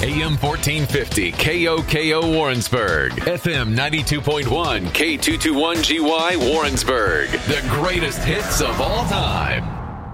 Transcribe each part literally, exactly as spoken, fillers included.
A M fourteen fifty K O K O Warrensburg, F M ninety-two point one K two twenty-one G Y Warrensburg. The greatest hits of all time.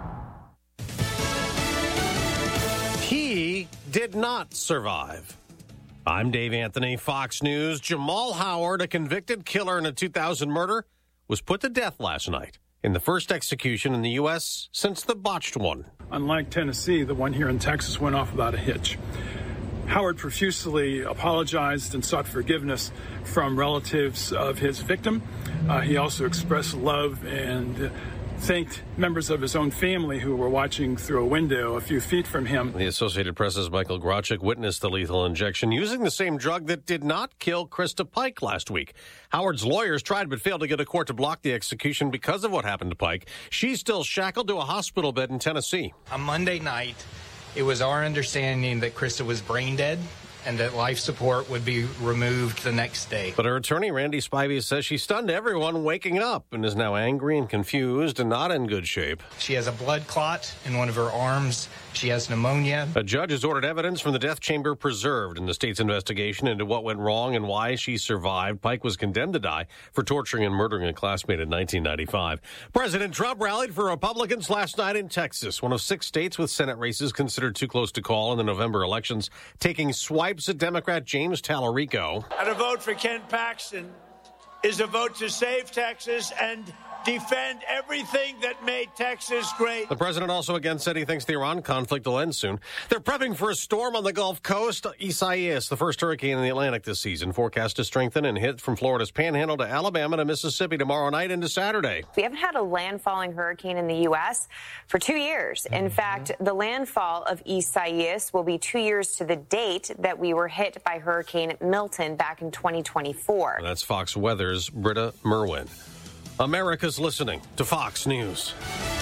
He did not survive. I'm Dave Anthony, Fox News. Jamal Howard, a convicted killer in a two thousand murder, was put to death last night in the first execution in the U S since the botched one. Unlike Tennessee, the one here in Texas went off without a hitch. Howard profusely apologized and sought forgiveness from relatives of his victim. Uh, he also expressed love and uh, thanked members of his own family who were watching through a window a few feet from him. The Associated Press's Michael Grochek witnessed the lethal injection using the same drug that did not kill Krista Pike last week. Howard's lawyers tried but failed to get a court to block the execution because of what happened to Pike. She's still shackled to a hospital bed in Tennessee. On Monday night, it was our understanding that Krista was brain dead and that life support would be removed the next day. But her attorney, Randy Spivey, says she stunned everyone waking up and is now angry and confused and not in good shape. She has a blood clot in one of her arms. She has pneumonia. A judge has ordered evidence from the death chamber preserved in the state's investigation into what went wrong and why she survived. Pike was condemned to die for torturing and murdering a classmate in nineteen ninety-five. President Trump rallied for Republicans last night in Texas, one of six states with Senate races considered too close to call in the November elections, taking swipes at Democrat James Tallarico. And a vote for Ken Paxton is a vote to save Texas and defend everything that made Texas great. The president also again said he thinks the Iran conflict will end soon. They're prepping for a storm on the Gulf Coast. Isaias, the first hurricane in the Atlantic this season, forecast to strengthen and hit from Florida's Panhandle to Alabama to Mississippi tomorrow night into Saturday. We haven't had a landfalling hurricane in the U S for two years. In mm-hmm. fact, the landfall of Isaias will be two years to the date that we were hit by Hurricane Milton back in twenty twenty-four. That's Fox Weather's Britta Merwin. America's listening to Fox News.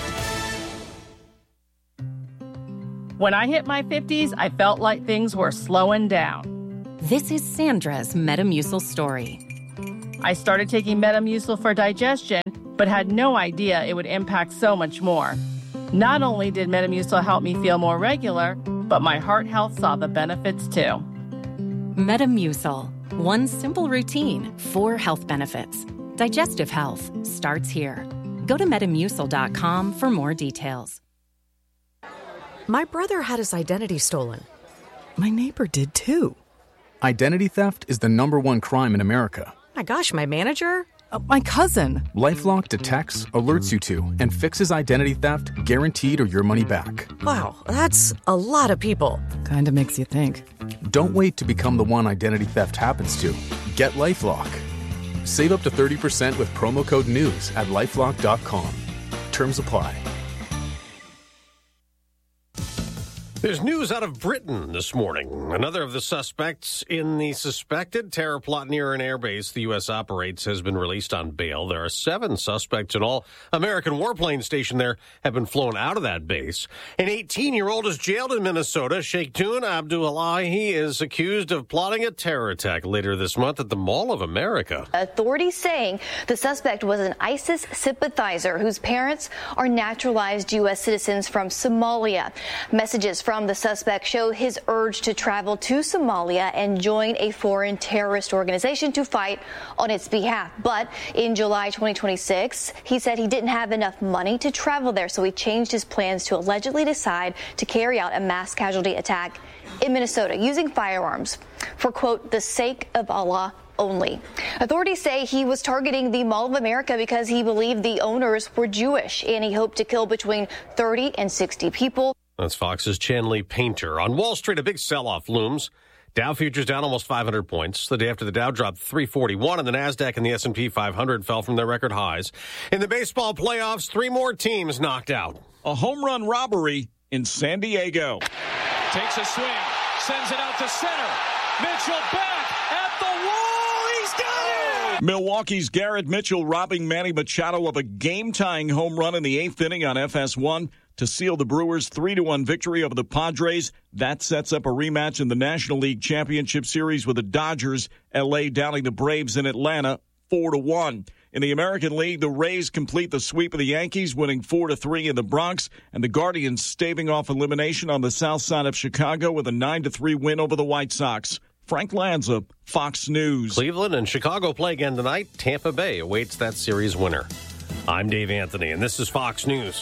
When I hit my fifties, I felt like things were slowing down. This is Sandra's Metamucil story. I started taking Metamucil for digestion, but had no idea it would impact so much more. Not only did Metamucil help me feel more regular, but my heart health saw the benefits too. Metamucil. One simple routine, four health benefits. Digestive health starts here. Go to metamucil dot com for more details. My brother had his identity stolen. My neighbor did too. Identity theft is the number one crime in America. My gosh, my manager? Uh, my cousin. LifeLock detects, alerts you to, and fixes identity theft guaranteed or your money back. Wow, that's a lot of people. Kinda makes you think. Don't wait to become the one identity theft happens to. Get LifeLock. Save up to thirty percent with promo code NEWS at lifelock dot com. Terms apply. There's news out of Britain this morning. Another of the suspects in the suspected terror plot near an airbase the U S operates has been released on bail. There are seven suspects in all. American warplanes stationed there have been flown out of that base. An eighteen-year-old is jailed in Minnesota. Sheikhtoon Abdullahi is accused of plotting a terror attack later this month at the Mall of America. Authorities saying the suspect was an ISIS sympathizer whose parents are naturalized U S citizens from Somalia. Messages from the suspect show his urge to travel to Somalia and join a foreign terrorist organization to fight on its behalf. But in July twenty twenty-six, he said he didn't have enough money to travel there, so he changed his plans to allegedly decide to carry out a mass casualty attack in Minnesota using firearms for, quote, the sake of Allah only. Authorities say he was targeting the Mall of America because he believed the owners were Jewish, and he hoped to kill between thirty and sixty people. That's Fox's Chanley Painter. On Wall Street, a big sell-off looms. Dow futures down almost five hundred points. The day after the Dow dropped three forty-one, and the NASDAQ and the S and P five hundred fell from their record highs. In the baseball playoffs, three more teams knocked out. A home run robbery in San Diego. Takes a swing, sends it out to center. Mitchell back at the wall. He's got it! Milwaukee's Garrett Mitchell robbing Manny Machado of a game-tying home run in the eighth inning on F S one. To seal the Brewers' three to one victory over the Padres. That sets up a rematch in the National League Championship Series with the Dodgers. L A downing the Braves in Atlanta four to one. In the American League, the Rays complete the sweep of the Yankees, winning four to three in the Bronx, and the Guardians staving off elimination on the south side of Chicago with a nine to three win over the White Sox. Frank Lanza, Fox News. Cleveland and Chicago play again tonight. Tampa Bay awaits that series winner. I'm Dave Anthony, and this is Fox News.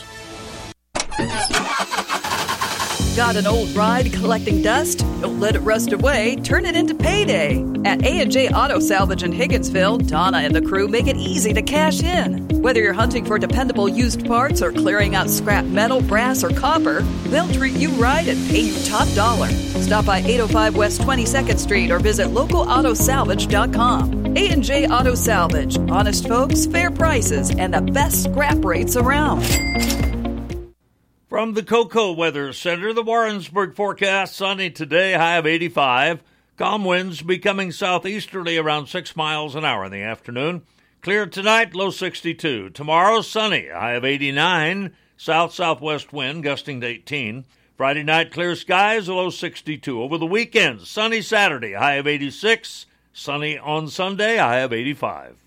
Got an old ride collecting dust? Don't let it rust away. Turn it into payday. At A and J Auto Salvage in Higginsville, Donna and the crew make it easy to cash in. Whether you're hunting for dependable used parts or clearing out scrap metal, brass, or copper, they'll treat you right and pay you top dollar. Stop by eight oh five West twenty-second Street or visit local auto salvage dot com. A and J Auto Salvage. Honest folks, fair prices, and the best scrap rates around. From the Cocoa Weather Center, the Warrensburg forecast: sunny today, high of eighty-five. Calm winds becoming southeasterly around six miles an hour in the afternoon. Clear tonight, low sixty-two. Tomorrow, sunny, high of eighty-nine. South-southwest wind gusting to eighteen. Friday night, clear skies, low sixty-two. Over the weekend, sunny Saturday, high of eighty-six. Sunny on Sunday, high of eighty-five.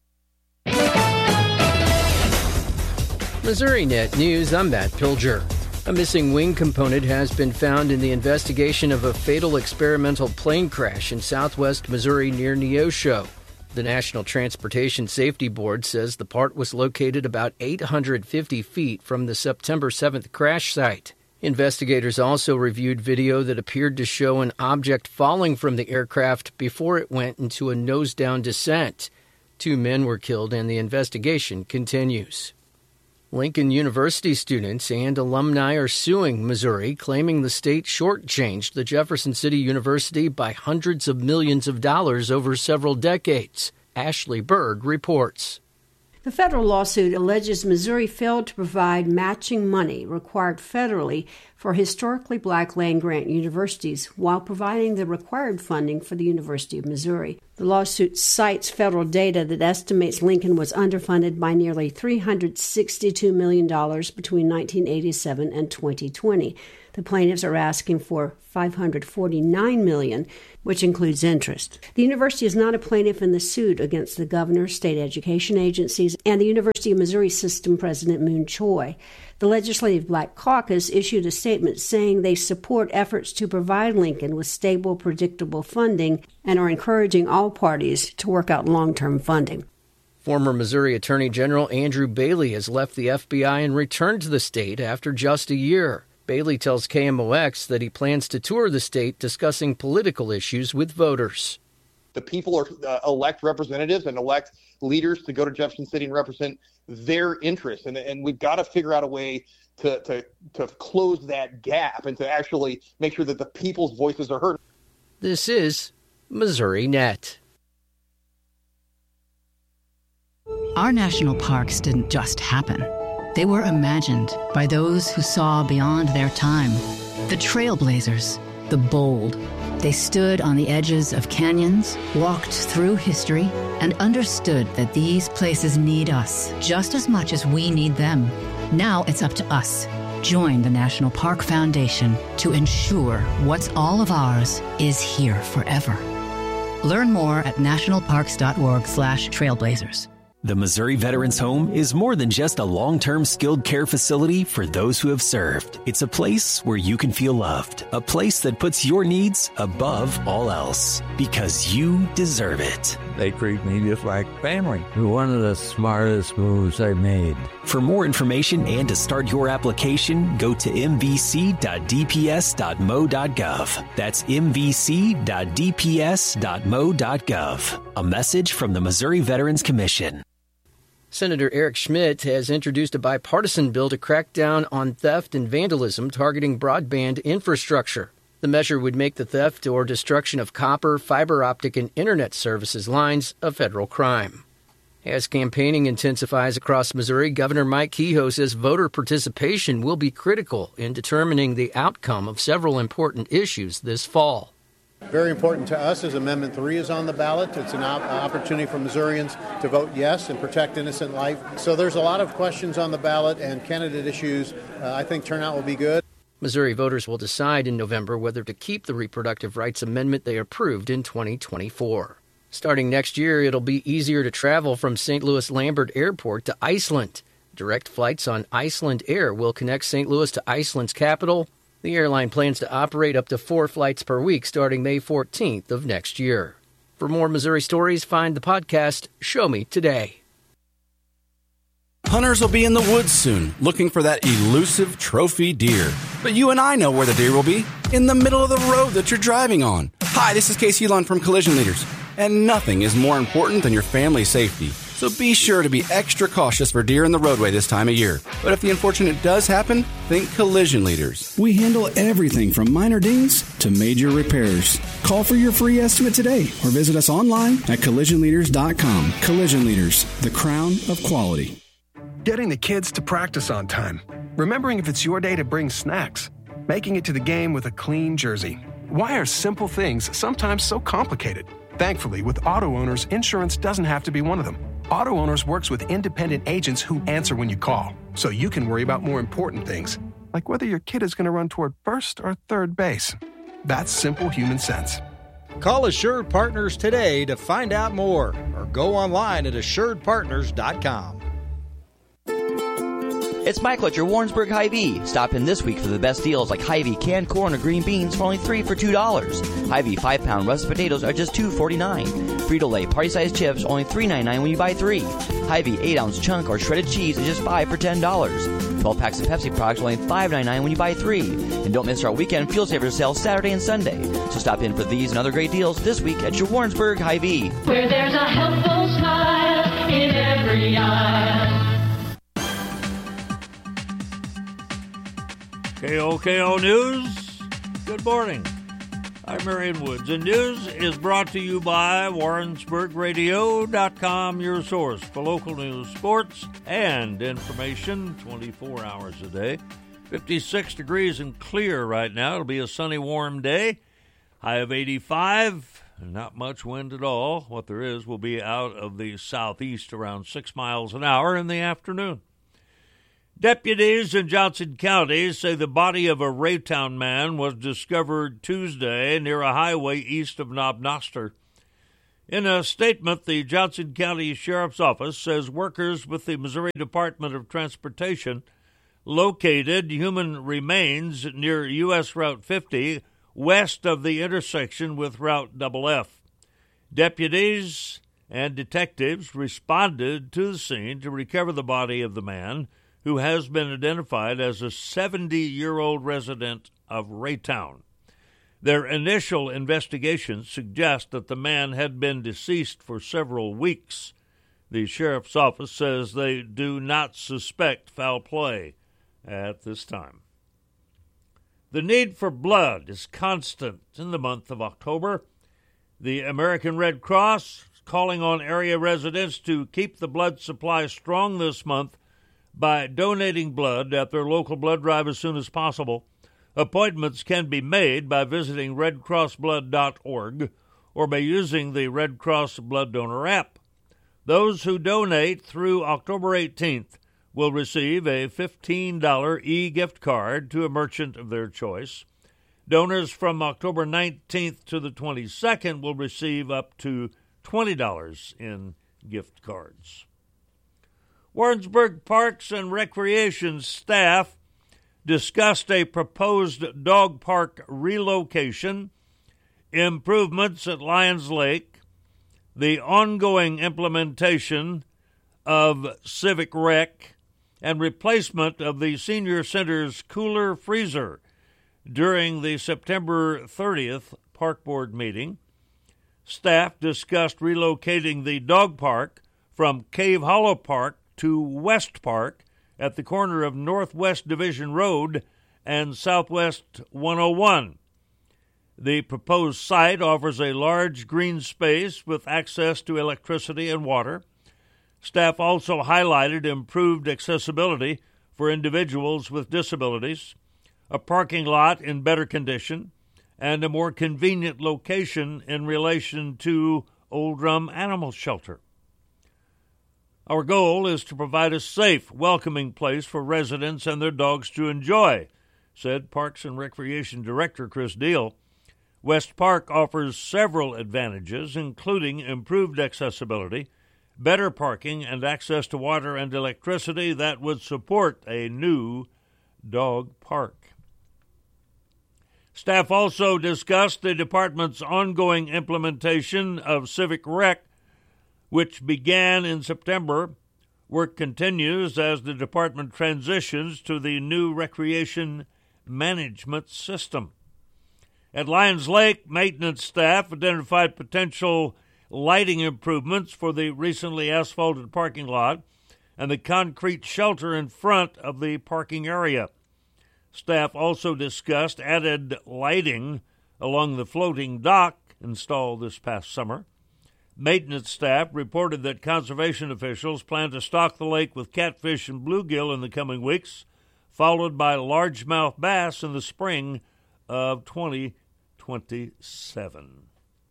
Missouri Net News, I'm Matt Pilger. A missing wing component has been found in the investigation of a fatal experimental plane crash in southwest Missouri near Neosho. The National Transportation Safety Board says the part was located about eight hundred fifty feet from the September seventh crash site. Investigators also reviewed video that appeared to show an object falling from the aircraft before it went into a nose-down descent. Two men were killed and the investigation continues. Lincoln University students and alumni are suing Missouri, claiming the state shortchanged the Jefferson City University by hundreds of millions of dollars over several decades. Ashley Bird reports. The federal lawsuit alleges Missouri failed to provide matching money required federally for historically black land-grant universities while providing the required funding for the University of Missouri. The lawsuit cites federal data that estimates Lincoln was underfunded by nearly three hundred sixty-two million dollars between nineteen eighty-seven and twenty twenty. The plaintiffs are asking for five hundred forty-nine million dollars, which includes interest. The university is not a plaintiff in the suit against the governor, state education agencies, and the University of Missouri System President Moon Choi. The Legislative Black Caucus issued a statement saying they support efforts to provide Lincoln with stable, predictable funding and are encouraging all parties to work out long-term funding. Former Missouri Attorney General Andrew Bailey has left the F B I and returned to the state after just a year. Bailey tells K M O X that he plans to tour the state discussing political issues with voters. The people are, uh, elect representatives and elect leaders to go to Jefferson City and represent their interests. And, and we've got to figure out a way to, to, to close that gap and to actually make sure that the people's voices are heard. This is Missouri Net. Our national parks didn't just happen. They were imagined by those who saw beyond their time. The trailblazers, the bold. They stood on the edges of canyons, walked through history, and understood that these places need us just as much as we need them. Now it's up to us. Join the National Park Foundation to ensure what's all of ours is here forever. Learn more at nationalparks.org slash trailblazers. The Missouri Veterans Home is more than just a long-term skilled care facility for those who have served. It's a place where you can feel loved, a place that puts your needs above all else, because you deserve it. They treat me just like family. One of the smartest moves I made. For more information and to start your application, go to m v c dot d p s dot m o dot gov. That's m v c dot d p s dot m o dot gov. A message from the Missouri Veterans Commission. Senator Eric Schmidt has introduced a bipartisan bill to crack down on theft and vandalism targeting broadband infrastructure. The measure would make the theft or destruction of copper, fiber optic, and internet services lines a federal crime. As campaigning intensifies across Missouri, Governor Mike Kehoe says voter participation will be critical in determining the outcome of several important issues this fall. Very important to us as Amendment three is on the ballot. It's an op- opportunity for Missourians to vote yes and protect innocent life. So there's a lot of questions on the ballot and candidate issues. Uh, I think turnout will be good. Missouri voters will decide in November whether to keep the reproductive rights amendment they approved in twenty twenty-four. Starting next year, it'll be easier to travel from Saint Louis Lambert Airport to Iceland. Direct flights on Iceland Air will connect Saint Louis to Iceland's capital. The airline plans to operate up to four flights per week starting May fourteenth of next year. For more Missouri stories, find the podcast Show Me Today. Hunters will be in the woods soon, looking for that elusive trophy deer. But you and I know where the deer will be, in the middle of the road that you're driving on. Hi, this is Casey Lund from Collision Leaders, and nothing is more important than your family's safety. So be sure to be extra cautious for deer in the roadway this time of year. But if the unfortunate does happen, think Collision Leaders. We handle everything from minor dings to major repairs. Call for your free estimate today or visit us online at collision leaders dot com. Collision Leaders, the crown of quality. Getting the kids to practice on time. Remembering if it's your day to bring snacks. Making it to the game with a clean jersey. Why are simple things sometimes so complicated? Thankfully, with auto owners, insurance doesn't have to be one of them. Auto Owners works with independent agents who answer when you call, so you can worry about more important things, like whether your kid is going to run toward first or third base. That's simple human sense. Call Assured Partners today to find out more, or go online at assured partners dot com. It's Michael at your Warrensburg Hy-Vee. Stop in this week for the best deals like Hy-Vee canned corn or green beans for only three for two dollars. Hy-Vee five pound russet potatoes are just two forty-nine. Frito-Lay party-sized chips only three ninety-nine when you buy three. Hy-Vee eight ounce chunk or shredded cheese is just five for ten dollars. twelve packs of Pepsi products only five ninety-nine when you buy three. And don't miss our weekend Fuel Savers sale Saturday and Sunday. So stop in for these and other great deals this week at your Warrensburg Hy-Vee. Where there's a helpful smile in every aisle. K O K O News, good morning. I'm Marion Woods, and news is brought to you by Warrensburg Radio dot com, your source for local news, sports, and information twenty-four hours a day. fifty-six degrees and clear right now. It'll be a sunny, warm day. High of eighty-five, and not much wind at all. What there is will be out of the southeast around six miles an hour in the afternoon. Deputies in Johnson County say the body of a Raytown man was discovered Tuesday near a highway east of Knob Noster. In a statement, the Johnson County Sheriff's Office says workers with the Missouri Department of Transportation located human remains near U S Route fifty west of the intersection with Route F F. Deputies and detectives responded to the scene to recover the body of the man, who has been identified as a seventy-year-old resident of Raytown. Their initial investigations suggest that the man had been deceased for several weeks. The sheriff's office says they do not suspect foul play at this time. The need for blood is constant in the month of October. The American Red Cross is calling on area residents to keep the blood supply strong this month by donating blood at their local blood drive as soon as possible. Appointments can be made by visiting red cross blood dot org or by using the Red Cross Blood Donor app. Those who donate through October eighteenth will receive a fifteen dollars e-gift card to a merchant of their choice. Donors from October nineteenth to the twenty-second will receive up to twenty dollars in gift cards. Warrensburg Parks and Recreation staff discussed a proposed dog park relocation, improvements at Lions Lake, the ongoing implementation of Civic Rec, and replacement of the Senior Center's cooler freezer during the September thirtieth Park Board meeting. Staff discussed relocating the dog park from Cave Hollow Park to West Park at the corner of Northwest Division Road and Southwest one oh one. The proposed site offers a large green space with access to electricity and water. Staff also highlighted improved accessibility for individuals with disabilities, a parking lot in better condition, and a more convenient location in relation to Old Drum Animal Shelter. Our goal is to provide a safe, welcoming place for residents and their dogs to enjoy, said Parks and Recreation Director Chris Deal. West Park offers several advantages, including improved accessibility, better parking, and access to water and electricity that would support a new dog park. Staff also discussed the department's ongoing implementation of Civic Rec, which began in September. Work continues as the department transitions to the new recreation management system. At Lions Lake, maintenance staff identified potential lighting improvements for the recently asphalted parking lot and the concrete shelter in front of the parking area. Staff also discussed added lighting along the floating dock installed this past summer. Maintenance staff reported that conservation officials plan to stock the lake with catfish and bluegill in the coming weeks, followed by largemouth bass in the spring of twenty twenty-seven.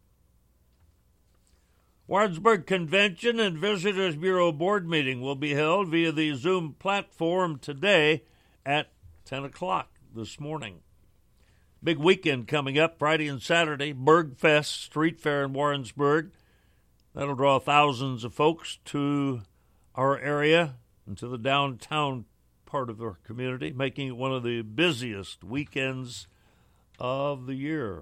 Warrensburg Convention and Visitors Bureau Board meeting will be held via the Zoom platform today at ten o'clock this morning. Big weekend coming up, Friday and Saturday, Bergfest Street Fair in Warrensburg. That'll draw thousands of folks to our area and to the downtown part of our community, making it one of the busiest weekends of the year.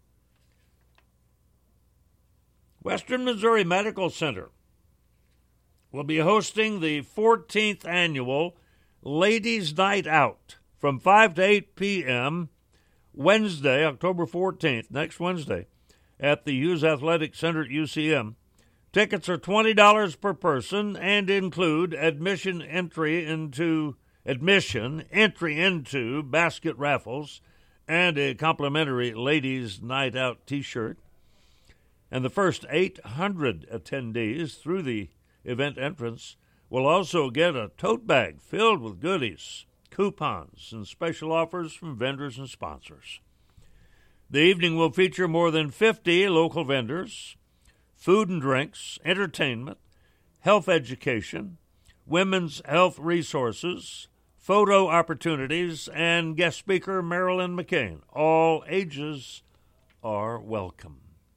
Western Missouri Medical Center will be hosting the fourteenth annual Ladies' Night Out from five to eight p.m. Wednesday, October fourteenth, next Wednesday, at the Hughes Athletic Center at U C M. Tickets are twenty dollars per person and include admission entry into admission entry into basket raffles and a complimentary Ladies' Night Out T-shirt. And the first eight hundred attendees through the event entrance will also get a tote bag filled with goodies, coupons, and special offers from vendors and sponsors. The evening will feature more than fifty local vendors, food and drinks, entertainment, health education, women's health resources, photo opportunities, and guest speaker Marilyn McCain. All ages are welcome.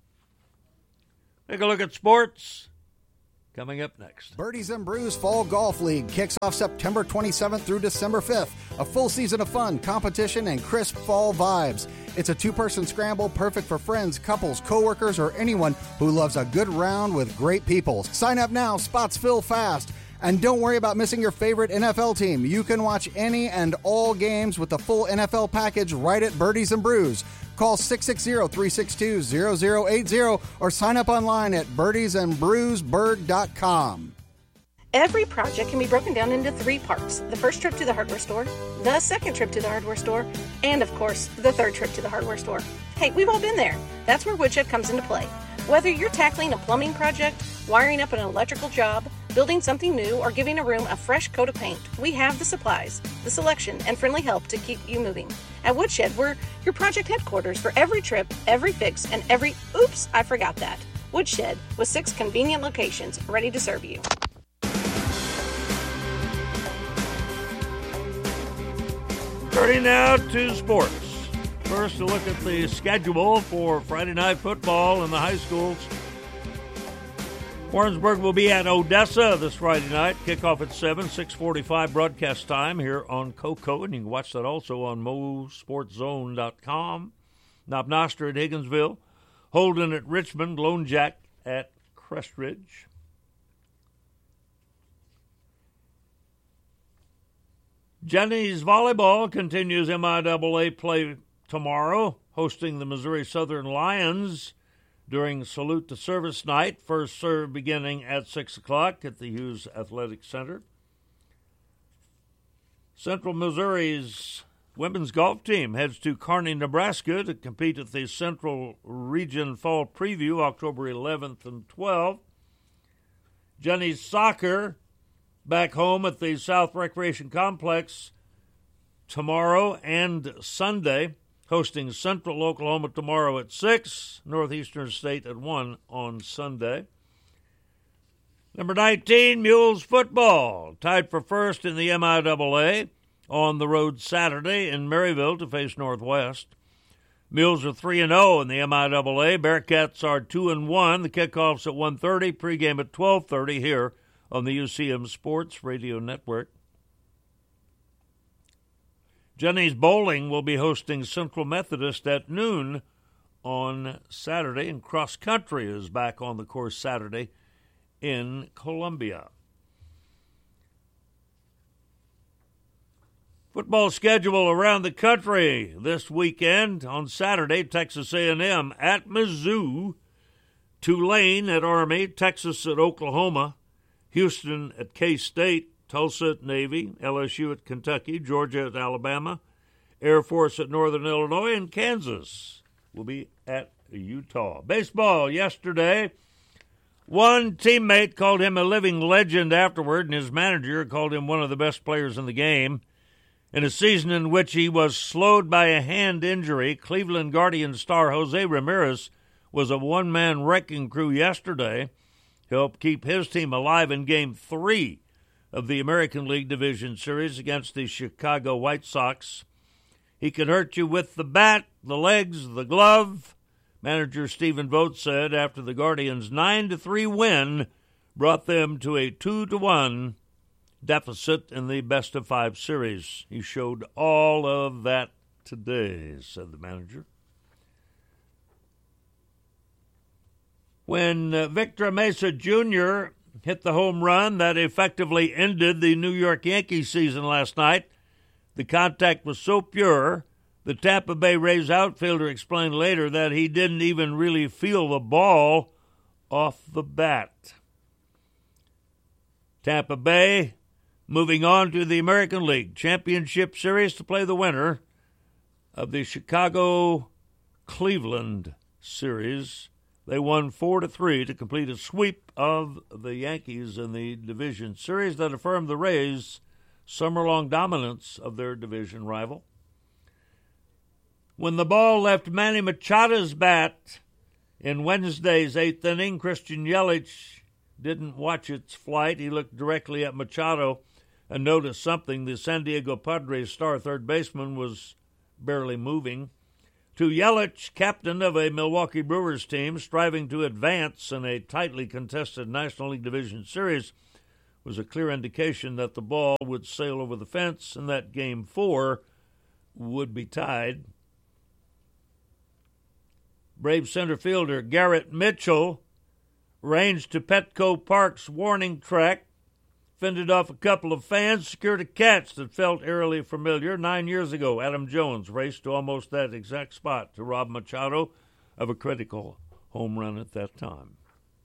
Take a look at sports. Coming up next. Birdies and Brews Fall Golf League kicks off September twenty-seventh through December fifth. A full season of fun, competition, and crisp fall vibes. It's a two-person scramble perfect for friends, couples, coworkers, or anyone who loves a good round with great people. Sign up now. Spots fill fast. And don't worry about missing your favorite N F L team. You can watch any and all games with the full N F L package right at Birdies and Brews. Call six six zero, three six two, zero zero eight zero or sign up online at birdies and brews burg dot com. Every project can be broken down into three parts. The first trip to the hardware store, the second trip to the hardware store, and of course, the third trip to the hardware store. Hey, we've all been there. That's where Woodshed comes into play. Whether you're tackling a plumbing project, wiring up an electrical job, building something new, or giving a room a fresh coat of paint, we have the supplies, the selection, and friendly help to keep you moving. At Woodshed, we're your project headquarters for every trip, every fix, and every oops, I forgot that. Woodshed, with six convenient locations ready to serve you. Turning now to sports. First, a look at the schedule for Friday night football in the high schools. Warrensburg will be at Odessa this Friday night. Kickoff at seven, six forty-five broadcast time here on Coco, and you can watch that also on mo sports zone dot com. Knob-Noster at Higginsville. Holden at Richmond. Lone Jack at Crestridge. Jenny's Volleyball continues M I A A play tomorrow, hosting the Missouri Southern Lions during Salute to Service Night. First serve beginning at six o'clock at the Hughes Athletic Center. Central Missouri's women's golf team heads to Kearney, Nebraska to compete at the Central Region Fall Preview October eleventh and twelfth. Jenny's soccer back home at the South Recreation Complex tomorrow and Sunday, hosting Central Oklahoma tomorrow at six, Northeastern State at one on Sunday. Number nineteen, Mules football, tied for first in the M I A A, on the road Saturday in Maryville to face Northwest. Mules are three and oh in the M I A A. Bearcats are two and one. The kickoff's at one thirty, pregame at twelve thirty here on the U C M Sports Radio Network. Jenny's Bowling will be hosting Central Methodist at noon on Saturday, and cross country is back on the course Saturday in Columbia. Football schedule around the country this weekend. On Saturday, Texas A and M at Mizzou, Tulane at Army, Texas at Oklahoma, Houston at K-State, Tulsa at Navy, L S U at Kentucky, Georgia at Alabama, Air Force at Northern Illinois, and Kansas will be at Utah. Baseball yesterday. One teammate called him a living legend afterward, and his manager called him one of the best players in the game. In a season in which he was slowed by a hand injury, Cleveland Guardians star Jose Ramirez was a one-man wrecking crew yesterday, helped keep his team alive in Game three of the American League Division Series against the Chicago White Sox. He can hurt you with the bat, the legs, the glove, manager Stephen Vogt said after the Guardians' nine to three win brought them to a two to one deficit in the best-of-five series. He showed all of that today, said the manager. When uh, Victor Mesa Junior hit the home run that effectively ended the New York Yankees season last night, the contact was so pure, the Tampa Bay Rays outfielder explained later that he didn't even really feel the ball off the bat. Tampa Bay moving on to the American League Championship Series to play the winner of the Chicago-Cleveland Series. They won four to three to complete a sweep of the Yankees in the division series that affirmed the Rays' summer-long dominance of their division rival. When the ball left Manny Machado's bat in Wednesday's eighth inning, Christian Yelich didn't watch its flight. He looked directly at Machado and noticed something. The San Diego Padres star third baseman was barely moving. To Yelich, captain of a Milwaukee Brewers team striving to advance in a tightly contested National League Division Series, was a clear indication that the ball would sail over the fence and that Game four would be tied. Brave center fielder Garrett Mitchell ranged to Petco Park's warning track, fended off a couple of fans, secured a catch that felt eerily familiar. Nine years ago, Adam Jones raced to almost that exact spot to rob Machado of a critical home run at that time.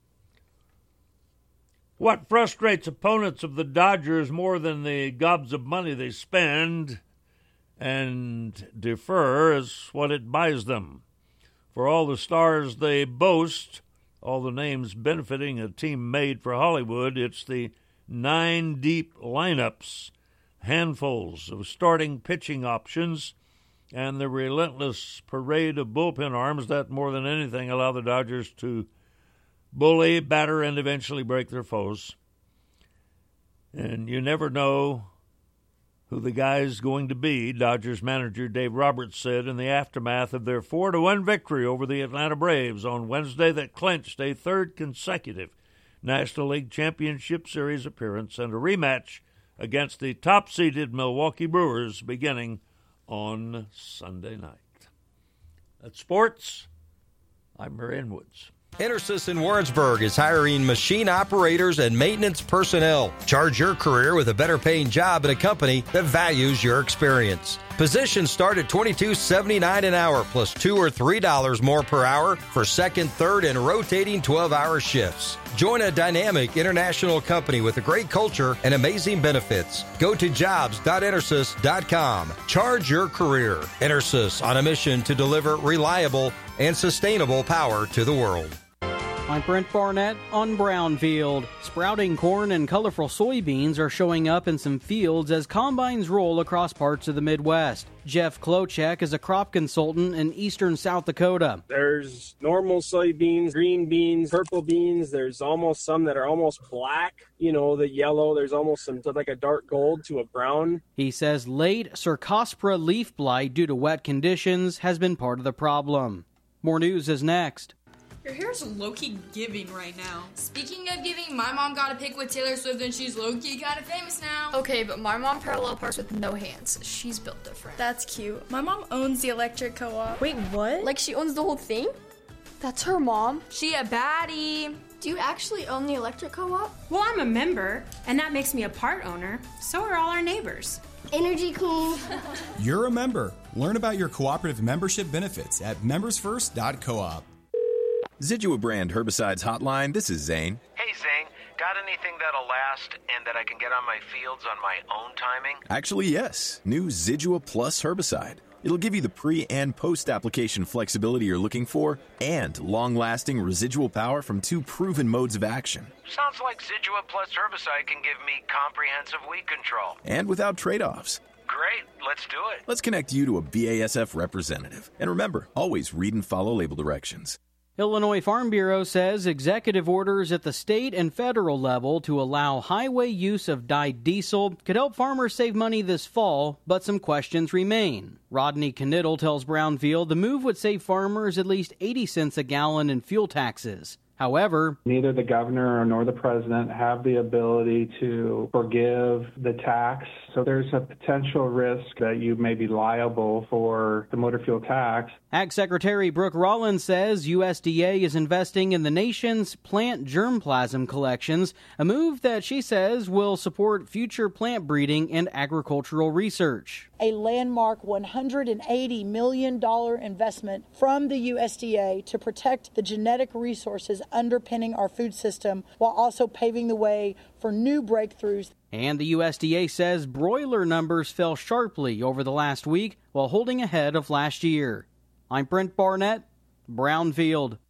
What frustrates opponents of the Dodgers more than the gobs of money they spend and defer is what it buys them. For all the stars they boast, all the names benefiting a team made for Hollywood, it's the nine deep lineups, handfuls of starting pitching options, and the relentless parade of bullpen arms that more than anything allow the Dodgers to bully, batter, and eventually break their foes. And you never know who the guy's going to be, Dodgers manager Dave Roberts said in the aftermath of their four to one victory over the Atlanta Braves on Wednesday that clinched a third consecutive National League Championship Series appearance and a rematch against the top-seeded Milwaukee Brewers beginning on Sunday night. That's sports. I'm Marion Woods. Intersys in Warrensburg is hiring machine operators and maintenance personnel. Charge your career with a better-paying job at a company that values your experience. Positions start at twenty-two dollars and seventy-nine cents an hour, plus two or three dollars more per hour for second, third, and rotating twelve-hour shifts. Join a dynamic international company with a great culture and amazing benefits. Go to jobs dot intersys dot com. Charge your career. Intersys, on a mission to deliver reliable and sustainable power to the world. I'm Brent Barnett on Brownfield. Sprouting corn and colorful soybeans are showing up in some fields as combines roll across parts of the Midwest. Jeff Klochek is a crop consultant in eastern South Dakota. There's normal soybeans, green beans, purple beans. There's almost some that are almost black. You know, the yellow, there's almost some like a dark gold to a brown. He says late Cercospora leaf blight due to wet conditions has been part of the problem. More news is next. Your hair's low-key giving right now. Speaking of giving, my mom got a pic with Taylor Swift and she's low-key kind of famous now. Okay, but my mom parallel parks with no hands. She's built different. That's cute. My mom owns the electric co-op. Wait, what? Like she owns the whole thing? That's her mom? She a baddie. Do you actually own the electric co-op? Well, I'm a member, and that makes me a part owner. So are all our neighbors. Energy queen. You're a member. Learn about your cooperative membership benefits at members first dot coop. Zidua brand herbicides hotline. This is Zane. Hey, Zane. Got anything that'll last and that I can get on my fields on my own timing? Actually, yes. New Zidua Plus herbicide. It'll give you the pre- and post-application flexibility you're looking for and long-lasting residual power from two proven modes of action. Sounds like Zidua Plus herbicide can give me comprehensive weed control. And without trade-offs. Great. Let's do it. Let's connect you to a B A S F representative. And remember, always read and follow label directions. Illinois Farm Bureau says executive orders at the state and federal level to allow highway use of dyed diesel could help farmers save money this fall, but some questions remain. Rodney Knittel tells Brownfield the move would save farmers at least eighty cents a gallon in fuel taxes. However, neither the governor nor the president have the ability to forgive the tax. So there's a potential risk that you may be liable for the motor fuel tax. Ag Secretary Brooke Rollins says U S D A is investing in the nation's plant germplasm collections, a move that she says will support future plant breeding and agricultural research. A landmark one hundred eighty million dollars investment from the U S D A to protect the genetic resources underpinning our food system while also paving the way for new breakthroughs. And the U S D A says broiler numbers fell sharply over the last week while holding ahead of last year. I'm Brent Barnett, Brownfield.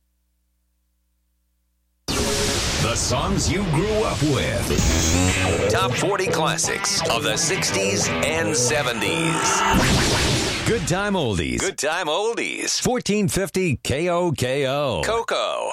The songs you grew up with. Top forty classics of the sixties and seventies. Good time oldies. Good time oldies. fourteen fifty K O K O. Coco.